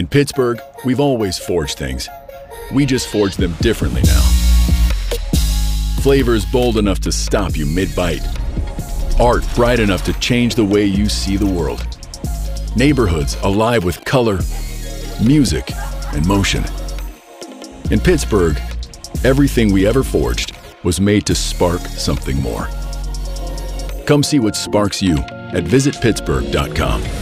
In Pittsburgh, we've always forged things. We just forge them differently now. Flavors bold enough to stop you mid-bite. Art bright enough to change the way you see the world. Neighborhoods alive with color, music, and motion. In Pittsburgh, everything we ever forged was made to spark something more. Come see what sparks you at visitpittsburgh.com.